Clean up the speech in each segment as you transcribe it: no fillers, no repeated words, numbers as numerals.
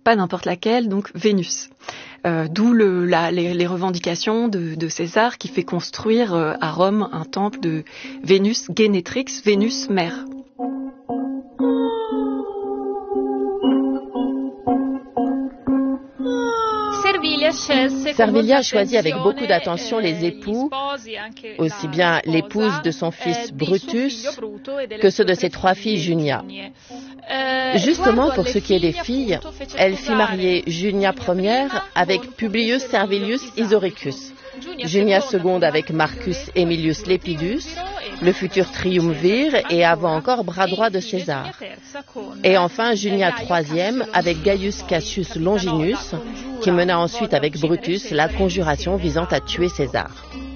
pas n'importe laquelle, donc Vénus. D'où les revendications de César qui fait construire à Rome un temple de Vénus Génétrix, Vénus mère. Servilia choisit avec beaucoup d'attention les époux, aussi bien l'épouse de son fils Brutus que ceux de ses 3 filles Junia. Justement, pour ce qui est des filles, elle fit marier Junia Ière avec Publius Servilius Isoricus, Junia II avec Marcus Aemilius Lepidus, le futur triumvir et avant encore bras droit de César. Et enfin Junia III avec Gaius Cassius Longinus, qui mena ensuite avec Brutus la conjuration visant à tuer César.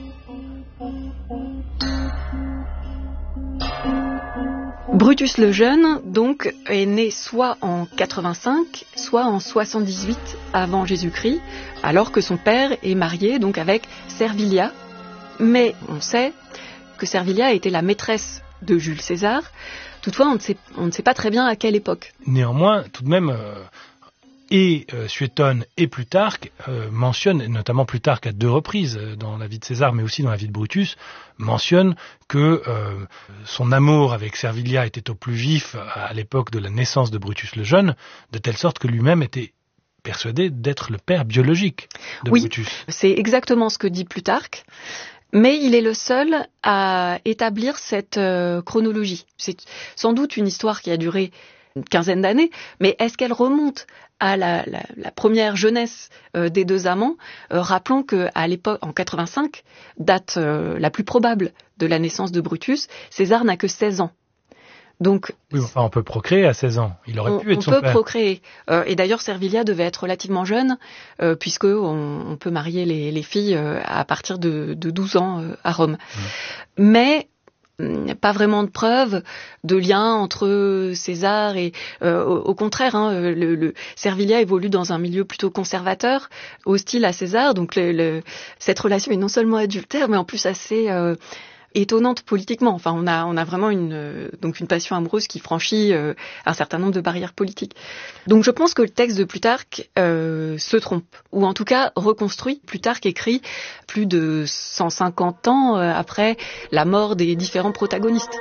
Brutus le Jeune, donc, est né soit en 85, soit en 78 avant Jésus-Christ, alors que son père est marié donc avec Servilia. Mais on sait que Servilia était la maîtresse de Jules César. Toutefois, on ne sait pas très bien à quelle époque. Néanmoins, tout de même, Suétone et Plutarque mentionnent, et notamment Plutarque à 2 reprises dans la vie de César, mais aussi dans la vie de Brutus, mentionnent que son amour avec Servilia était au plus vif à l'époque de la naissance de Brutus le Jeune, de telle sorte que lui-même était persuadé d'être le père biologique de Brutus. Oui, c'est exactement ce que dit Plutarque. Mais il est le seul à établir cette chronologie. C'est sans doute une histoire qui a duré une quinzaine d'années, mais est-ce qu'elle remonte à la première jeunesse des 2 amants? Rappelons qu'à l'époque, en 85, date la plus probable de la naissance de Brutus, César n'a que 16 ans. Donc, oui, enfin, on peut procréer à 16 ans. Il aurait pu être son père. On peut procréer. Et d'ailleurs, Servilia devait être relativement jeune, puisque on peut marier les filles à partir de 12 ans à Rome. Mais pas vraiment de preuves de lien entre César et au contraire, Servilia évolue dans un milieu plutôt conservateur, hostile à César. Donc cette relation est non seulement adultère, mais en plus assez étonnante politiquement. Enfin, on a vraiment une passion amoureuse qui franchit un certain nombre de barrières politiques. Donc, je pense que le texte de Plutarque se trompe, ou en tout cas reconstruit. Plutarque écrit plus de 150 ans après la mort des différents protagonistes.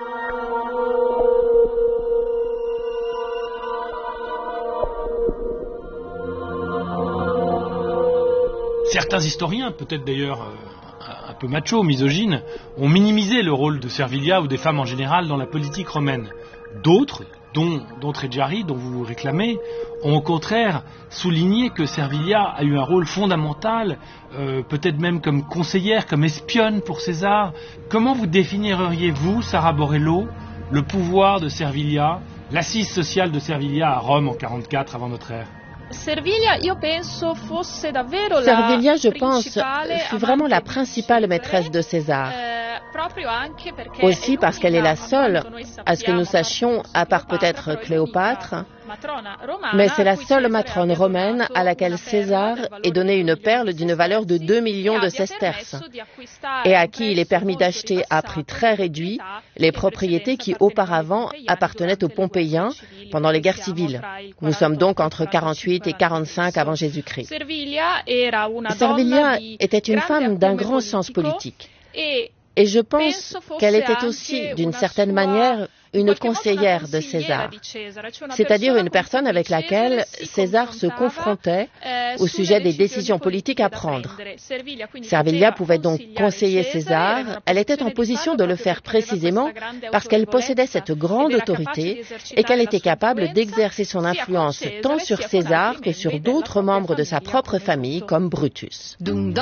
Certains historiens, peut-être d'ailleurs un peu macho, misogynes, ont minimisé le rôle de Servilia ou des femmes en général dans la politique romaine. D'autres, dont Treggiari, dont vous vous réclamez, ont au contraire souligné que Servilia a eu un rôle fondamental, peut-être même comme conseillère, comme espionne pour César. Comment vous définiriez-vous, Sara Borello, le pouvoir de Servilia, l'assise sociale de Servilia à Rome en 44 avant notre ère? Servilia, je pense, fut vraiment la principale maîtresse de César. Aussi parce qu'elle est la seule, à ce que nous sachions, à part peut-être Cléopâtre, mais c'est la seule matrone romaine à laquelle César ait donné une perle d'une valeur de 2 millions de sesterces et à qui il est permis d'acheter à prix très réduit les propriétés qui auparavant appartenaient aux Pompéiens pendant les guerres civiles. Nous sommes donc entre 48 et 45 avant Jésus-Christ. Servilia était une femme d'un grand sens politique. Et je pense qu'elle était aussi, d'une certaine manière, une conseillère de César, c'est-à-dire une personne avec laquelle César se confrontait au sujet des décisions politiques à prendre. Servilia pouvait donc conseiller César, elle était en position de le faire précisément parce qu'elle possédait cette grande autorité et qu'elle était capable d'exercer son influence tant sur César que sur d'autres membres de sa propre famille comme Brutus.